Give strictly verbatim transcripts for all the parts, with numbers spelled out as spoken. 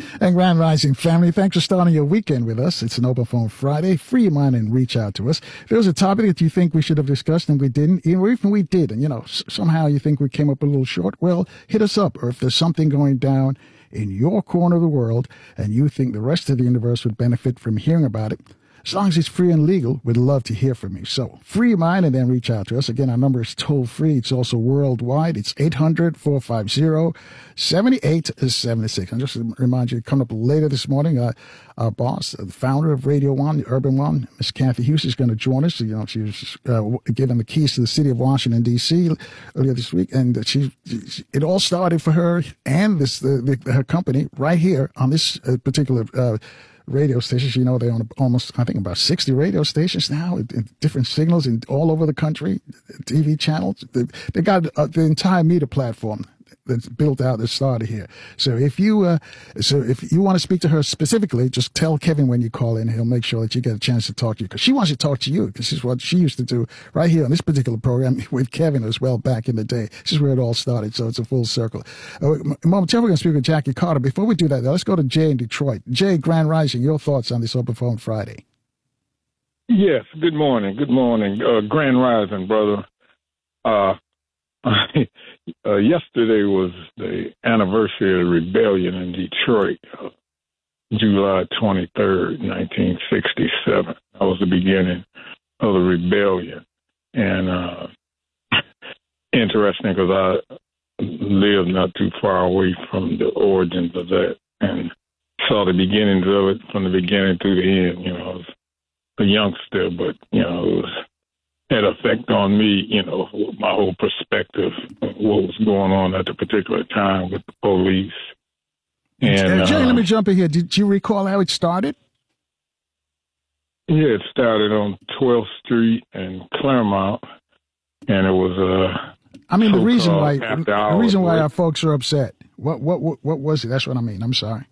And Grand Rising family, thanks for starting your weekend with us. It's an Open Phone Friday. Free your mind and reach out to us. If there's a topic that you think we should have discussed and we didn't, or even we did, and you know, somehow you think we came up a little short, well, hit us up. Or if there's something going down in your corner of the world and you think the rest of the universe would benefit from hearing about it, as long as it's free and legal, we'd love to hear from you. So free your mind and then reach out to us. Again, our number is toll free. It's also worldwide. It's eight hundred, four five zero, seven eight seven six. And just to remind you, coming up later this morning, uh, our boss, the founder of Radio One, the Urban One, Miss Kathy Hughes, is going to join us. You know, she was uh, given the keys to the city of Washington, D C earlier this week. And she, she it all started for her and this the, the, her company right here on this uh, particular uh radio stations. You know, they own almost, I think, about sixty radio stations now, in different signals in all over the country, T V channels. They, they got uh, the entire media platform that's built out that started here. So if you uh, so if you want to speak to her specifically, just tell Kevin when you call in. He'll make sure that you get a chance to talk to you, because she wants to talk to you. This is what she used to do right here on this particular program with Kevin as well back in the day. This is where it all started. So it's a full circle. Uh, momentarily, we're going to speak with Jackie Carter. Before we do that, though, let's go to Jay in Detroit. Jay, Grand Rising, your thoughts on this Open Phone Friday? Yes. Good morning. Good morning. Uh, Grand Rising, brother. Uh, uh, yesterday was the anniversary of the rebellion in Detroit, uh, July twenty-third, nineteen sixty-seven. That was the beginning of the rebellion. And uh, interesting, because I lived not too far away from the origins of that and saw the beginnings of it from the beginning through the end. You know, I was a youngster, but, you know, it was had effect on me, you know, my whole perspective of what was going on at the particular time with the police. And Jay, uh, let me jump in here. Did you recall how it started? Yeah, it started on twelfth Street in Claremont, and it was a. I mean, the reason why the reason why our folks are upset. What what what what was it? That's what I mean. I'm sorry.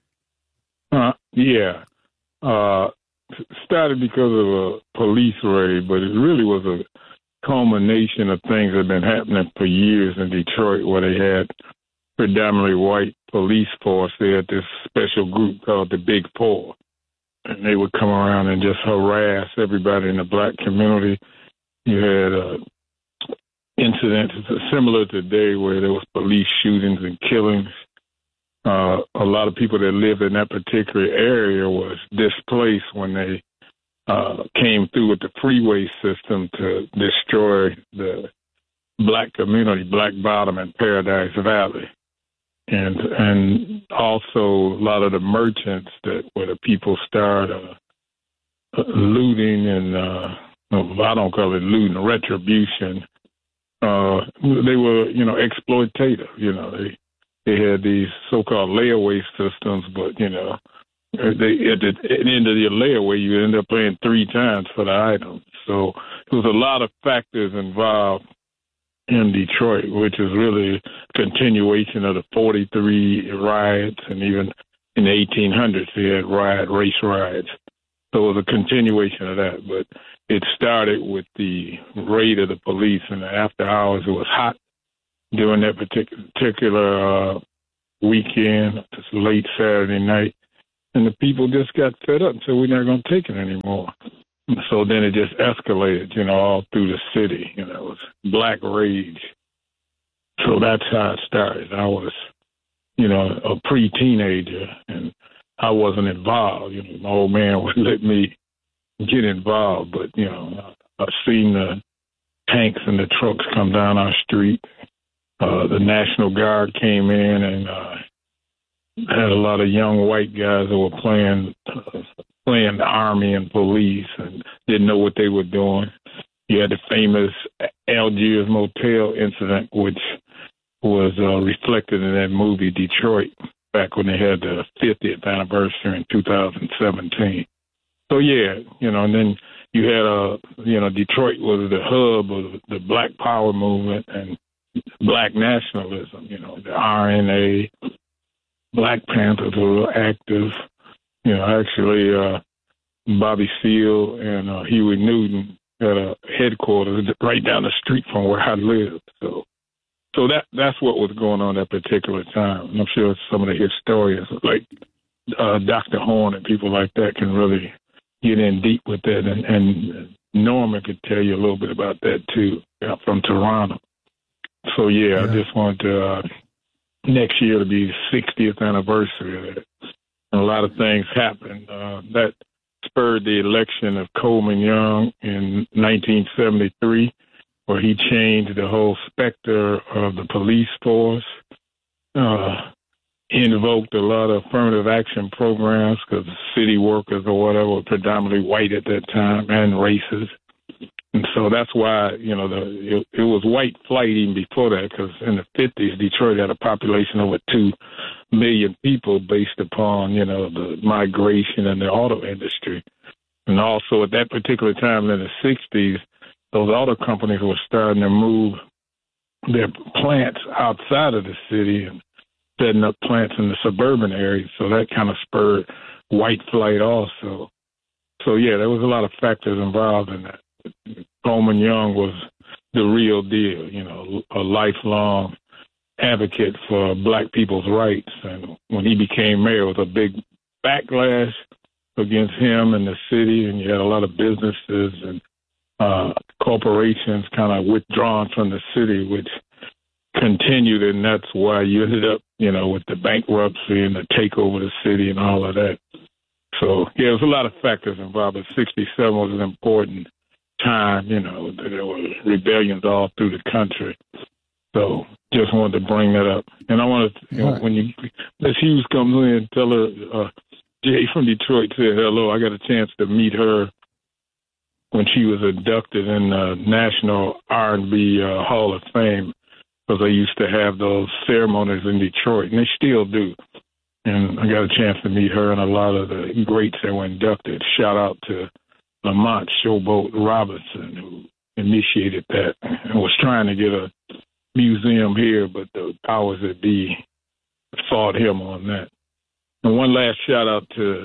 Uh, yeah. Uh, started because of a police raid, but it really was a culmination of things that had been happening for years in Detroit, where they had predominantly white police force. They had this special group called the Big Four, and they would come around and just harass everybody in the black community. You had uh, incidents similar to today where there was police shootings and killings. Uh, a lot of people that lived in that particular area was displaced when they uh, came through with the freeway system to destroy the black community, Black Bottom and Paradise Valley. And and also a lot of the merchants that where the people started uh, looting and, uh, I don't call it looting, retribution. Uh, they were, you know, exploitative, you know, they, They had these so-called layaway systems, but, you know, they, at, the, at the end of your layaway, you end up paying three times for the item. So there was a lot of factors involved in Detroit, which is really a continuation of the forty-three riots, and even in the eighteen hundreds, they had riot, race riots. So it was a continuation of that. But it started with the raid of the police, and after hours, it was hot during that particular, particular uh, weekend, this late Saturday night, and the people just got fed up and said, we're not going to take it anymore. So then it just escalated, you know, all through the city. You know, it was black rage. So that's how it started. I was, you know, a pre-teenager, and I wasn't involved. You know, my old man would let me get involved, but, you know, I, I seen the tanks and the trucks come down our street. Uh, the National Guard came in and uh, had a lot of young white guys that were playing uh, playing the Army and police and didn't know what they were doing. You had the famous Algiers Motel incident, which was uh, reflected in that movie Detroit back when they had the fiftieth anniversary in two thousand seventeen. So, yeah, you know, and then you had, uh, you know, Detroit was the hub of the Black Power movement and Black nationalism, you know, the R N A, Black Panthers were active. You know, actually, uh, Bobby Seale and uh, Huey Newton had a headquarters right down the street from where I lived. So, so that that's what was going on at that particular time. And I'm sure some of the historians, like uh, Doctor Horn and people like that can really get in deep with that. And, and Norman could tell you a little bit about that, too, uh, from Toronto. So, yeah, yeah, I just wanted to, uh, next year to be the sixtieth anniversary of that. And a lot of things happened. Uh, that spurred the election of Coleman Young in nineteen seventy-three, where he changed the whole specter of the police force, uh, invoked a lot of affirmative action programs because city workers or whatever were predominantly white at that time and racist. And so that's why, you know, the it, it was white flight even before that, because in the fifties, Detroit had a population of over two million people based upon, you know, the migration and the auto industry. And also at that particular time in the sixties, those auto companies were starting to move their plants outside of the city and setting up plants in the suburban areas. So that kind of spurred white flight also. So, yeah, there was a lot of factors involved in that. Coleman Young was the real deal, you know, a lifelong advocate for black people's rights. And when he became mayor, it was a big backlash against him and the city, and you had a lot of businesses and uh, corporations kind of withdrawn from the city, which continued, and that's why you ended up, you know, with the bankruptcy and the takeover of the city and all of that. So, yeah, there's a lot of factors involved, but sixty-seven was an important time, you know, there were rebellions all through the country. So just wanted to bring that up. And I wanted to, you know, right. when you, Miss Hughes comes in, tell her, uh, Jay from Detroit said hello. I got a chance to meet her when she was inducted in the National R and B uh, Hall of Fame, because they used to have those ceremonies in Detroit, and they still do. And I got a chance to meet her and a lot of the greats that were inducted. Shout out to Lamont Showboat Robinson, who initiated that and was trying to get a museum here, but the powers that be fought him on that. And one last shout out to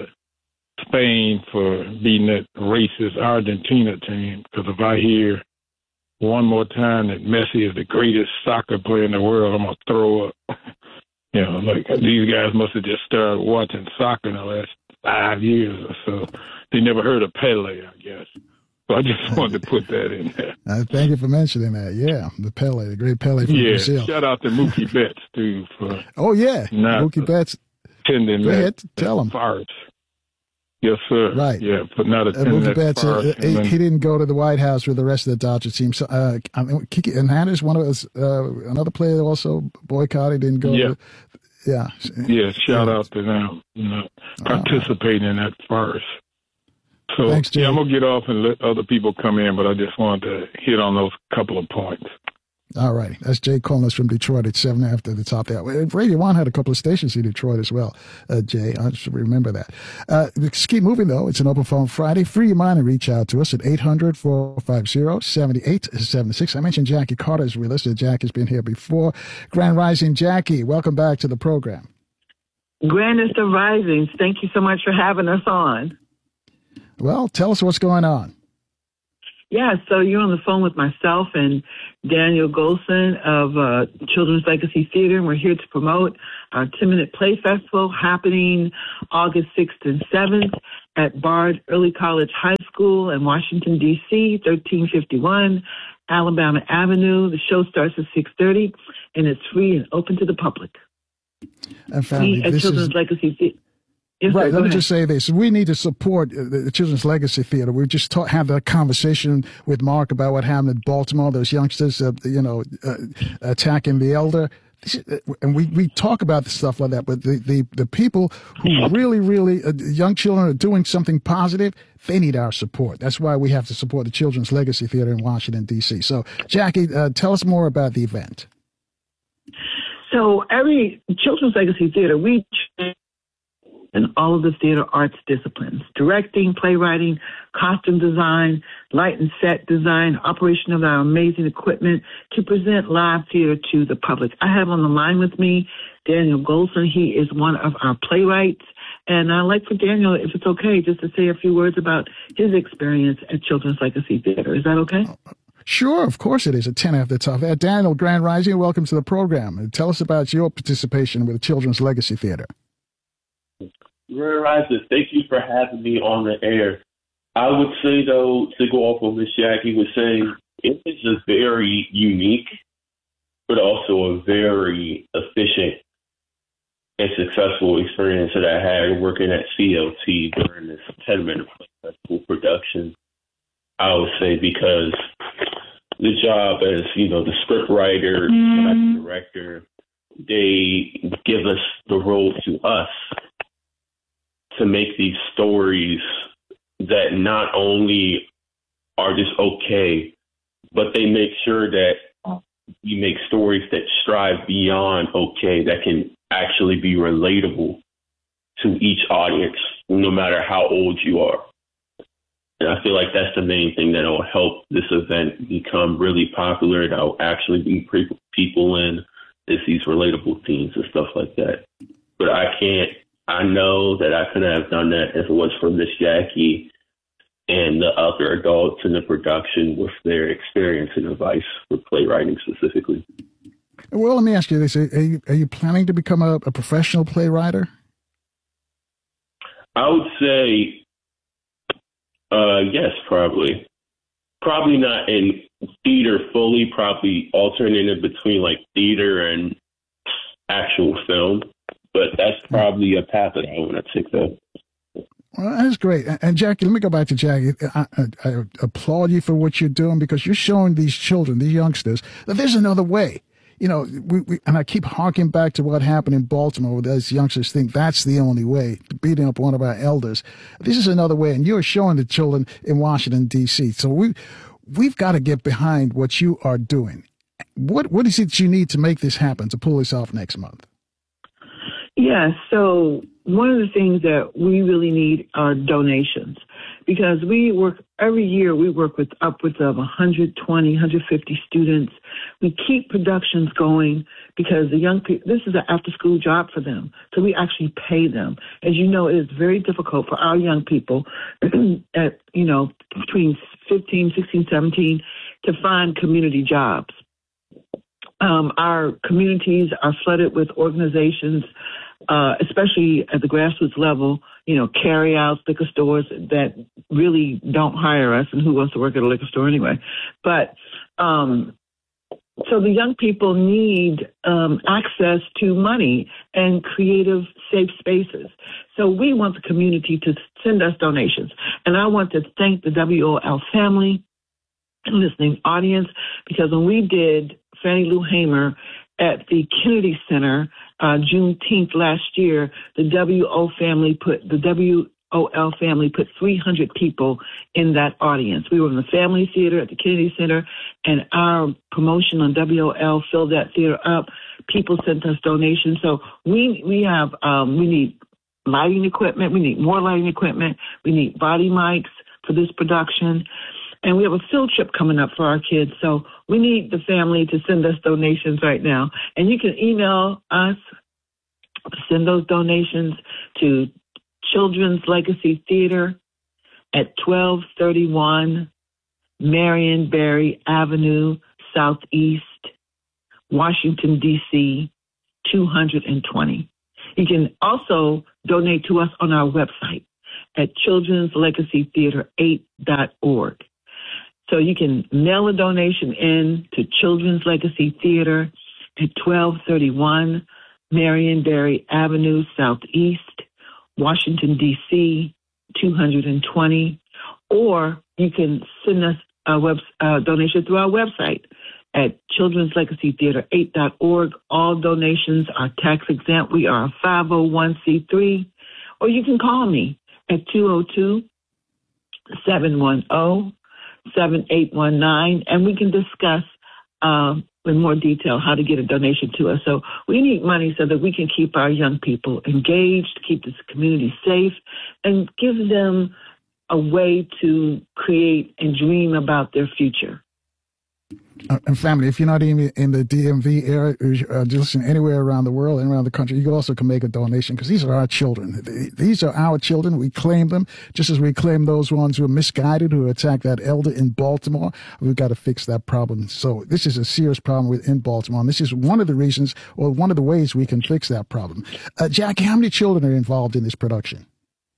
Spain for beating that racist Argentina team, because if I hear one more time that Messi is the greatest soccer player in the world, I'm going to throw up. You know, like these guys must have just started watching soccer in the last five years or so. They never heard of Pele, I guess. So I just wanted to put that in there. Uh, thank you for mentioning that. Yeah, the Pele, the great Pele from yeah, Brazil. Shout out to Mookie Betts, too. For oh, yeah. Mookie Betts. Attending Go that, ahead, tell him. Farce. Yes, sir. Right. Yeah, but not attending uh, Mookie that Betts, uh, farce. he, then, he didn't go to the White House with the rest of the Dodger team. So, uh, I mean, Kiki Hernandez, one of us, uh, another player also boycotted, didn't go. Yeah. To, yeah. Yeah, shout yeah. out to them, you know, participating uh, in that farce. So, Thanks, Jay. yeah, I'm going to get off and let other people come in, but I just wanted to hit on those couple of points. All right. That's Jay calling us from Detroit at seven after the top there. Radio One had a couple of stations in Detroit as well, uh, Jay. I should remember that. Uh, let's keep moving, though. It's an Open Phone Friday. Free your mind and reach out to us at eight hundred, four five zero, seven eight seven six. I mentioned Jackie Carter's with us. Jack has been here before. Grand Rising Jackie, welcome back to the program. Grandest of Risings, thank you so much for having us on. Well, tell us what's going on. Yeah, so you're on the phone with myself and Daniel Golson of uh, Children's Legacy Theater, and we're here to promote our ten-minute play festival happening August sixth and seventh at Bard Early College High School in Washington, D C, thirteen fifty-one Alabama Avenue. The show starts at six thirty, and it's free and open to the public. And family, we at this Children's is... Legacy Theater. Yes, right. sir, Let me ahead. just say this. We need to support the, the Children's Legacy Theater. We just talk, have that conversation with Mark about what happened in Baltimore, those youngsters, uh, you know, uh, attacking the elder. And we, we talk about the stuff like that. But the, the, the people who really, really, uh, young children are doing something positive, they need our support. That's why we have to support the Children's Legacy Theater in Washington, D C. So, Jackie, uh, tell us more about the event. So every Children's Legacy Theater, we in all of the theater arts disciplines: directing, playwriting, costume design, light and set design, operation of our amazing equipment to present live theater to the public. I have on the line with me Daniel Golson. He is one of our playwrights. And I'd like for Daniel, if it's okay, just to say a few words about his experience at Children's Legacy Theater. Is that okay? Sure, of course it is. At ten after the top. Uh, Daniel, Grand Rising, welcome to the program. Tell us about your participation with the Children's Legacy Theater. Grand Rising, thank you for having me on the air. I would say, though, to go off what Miss Jackie was saying, it is a very unique, but also a very efficient and successful experience that I had working at C L T during this ten-minute festival production. I would say because the job as, you know, the script writer, mm. director, they give us the role to us to make these stories that not only are just okay, but they make sure that you make stories that strive beyond okay, that can actually be relatable to each audience, no matter how old you are. And I feel like that's the main thing that will help this event become really popular, that will actually bring people in, is these relatable themes and stuff like that. But I can't, I know that I couldn't have done that if it was for Miss Jackie and the other adults in the production with their experience and advice for playwriting specifically. Well, let me ask you this. Are you, are you planning to become a, a professional playwright? I would say, uh, yes, probably. Probably not in theater fully, probably alternating between like theater and actual film. But that's probably a path that I want to take, though. Well, that's great. And Jackie, let me go back to Jackie. I, I, I applaud you for what you're doing, because you're showing these children, these youngsters, that there's another way. You know, we, we, and I keep harking back to what happened in Baltimore, where those youngsters think that's the only way, beating up one of our elders. This is another way, and you're showing the children in Washington, D C. So we, we've got to get behind what you are doing. What What is it you need to make this happen, to pull this off next month? Yeah, so one of the things that we really need are donations, because we work every year, we work with upwards of one hundred twenty, one hundred fifty students. We keep productions going because the young people, this is an after school job for them. So we actually pay them. As you know, it is very difficult for our young people at, you know, between fifteen, sixteen, seventeen to find community jobs. Um, our communities are flooded with organizations, uh, especially at the grassroots level, you know, carry-outs, liquor stores that really don't hire us, and who wants to work at a liquor store anyway. But um, so the young people need um, access to money and creative, safe spaces. So we want the community to send us donations. And I want to thank the W O L family and listening audience, because when we did Fannie Lou Hamer at the Kennedy Center, uh, Juneteenth last year, the W O family put the W O L family put three hundred people in that audience. We were in the Family Theater at the Kennedy Center, and our promotion on W O L filled that theater up. People sent us donations, so we we have um, we need lighting equipment. We need more lighting equipment. We need body mics for this production. And we have a field trip coming up for our kids. So we need the family to send us donations right now. And you can email us, send those donations to Children's Legacy Theater at twelve thirty-one Marion Barry Avenue, Southeast, Washington, D C, two hundred twenty. You can also donate to us on our website at children's legacy theater eight dot org. So you can mail a donation in to Children's Legacy Theater at twelve thirty-one Marion Barry Avenue, Southeast, Washington, D C, two hundred twenty. Or you can send us a web, uh, donation through our website at children's legacy theater eight dot org. All donations are tax exempt. We are a five oh one c three. Or you can call me at two oh two, seven one zero, seven eight one nine, and we can discuss uh, in more detail how to get a donation to us. So we need money so that we can keep our young people engaged, keep this community safe, and give them a way to create and dream about their future. Uh, and family, if you're not even in the D M V area, or just anywhere around the world and around the country, you also can make a donation because these are our children. These are our children. We claim them just as we claim those ones who are misguided, who attacked that elder in Baltimore. We've got to fix that problem. So this is a serious problem within Baltimore. And this is one of the reasons, or one of the ways we can fix that problem. Uh, Jackie, how many children are involved in this production?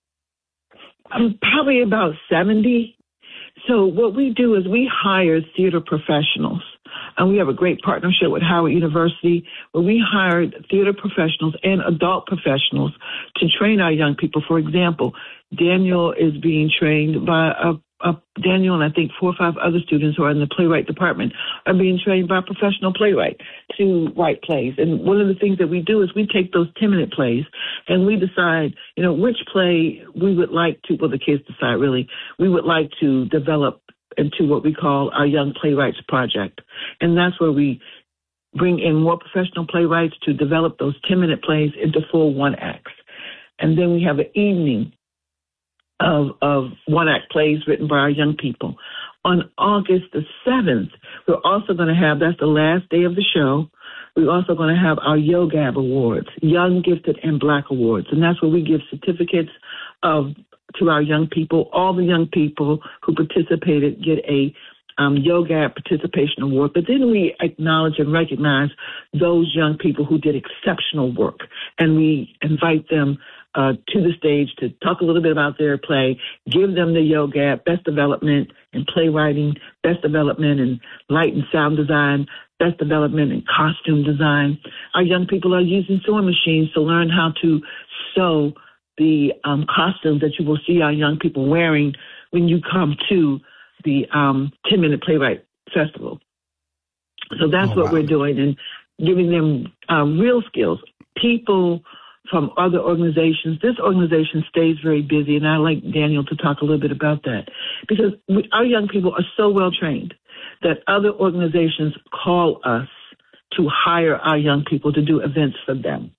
Um, probably about seventy. So what we do is we hire theater professionals, and we have a great partnership with Howard University where we hired theater professionals and adult professionals to train our young people. For example, Daniel is being trained by a, a Daniel and I think four or five other students who are in the playwright department are being trained by a professional playwright to write plays. And one of the things that we do is we take those ten-minute plays and we decide, you know, which play we would like to, well, the kids decide really, we would like to develop into what we call our Young Playwrights Project. And that's where we bring in more professional playwrights to develop those ten-minute plays into full one-acts. And then we have an evening of, of one-act plays written by our young people. On August the seventh, we're also going to have, that's the last day of the show, we're also going to have our YoGab Awards, Young, Gifted, and Black Awards. And that's where we give certificates of to our young people. All the young people who participated get a um, YoGab Participation Award. But then we acknowledge and recognize those young people who did exceptional work. And we invite them uh, to the stage to talk a little bit about their play, give them the YoGab, Best Development in Playwriting, Best Development in Light and Sound Design, Best Development in Costume Design. Our young people are using sewing machines to learn how to sew the um, costumes that you will see our young people wearing when you come to the um, ten-minute Playwright Festival. So that's oh, what wow. we're doing, and giving them uh, real skills. People from other organizations, this organization stays very busy, and I'd like Daniel to talk a little bit about that, because we, our young people are so well trained that other organizations call us to hire our young people to do events for them.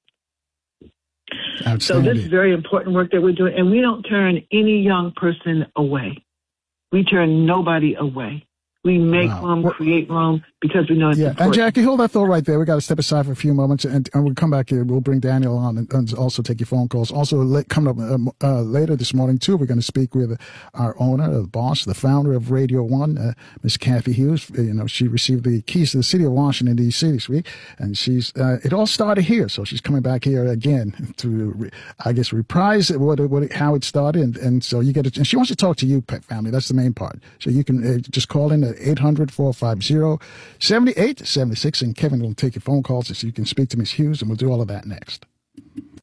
So this is very important work that we're doing, and we don't turn any young person away. We turn nobody away. We make wow. room, create room, because we know it's yeah. important. And Jackie, hold that thought right there. We got to step aside for a few moments, and, and we'll come back here. We'll bring Daniel on and, and also take your phone calls. Also, late, coming up um, uh, later this morning, too, we're going to speak with our owner, the boss, the founder of Radio One, uh, Miss Kathy Hughes. You know, she received the keys to the city of Washington, D C this week, and she's uh, it all started here, so she's coming back here again to, re, I guess, reprise what, what how it started, and, and so you get it. And she wants to talk to you, Pet Family. That's the main part. So you can uh, just call in at eight hundred, four five zero, seven eight seven six, and Kevin will take your phone calls so you can speak to Miss Hughes, and we'll do all of that next.